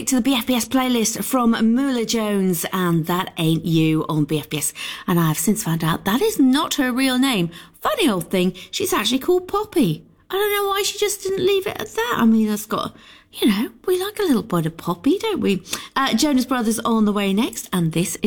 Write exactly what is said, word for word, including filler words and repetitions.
music to the B F B S playlist from Moolah Jones and That Ain't You on B F B S. And I've since found out that is not her real name. Funny old thing, she's actually called Poppy. I don't know why she just didn't leave it at that. I mean, that's got, you know, we like a little bit of Poppy, don't we? Uh, Jonas Brothers on the way next, and this is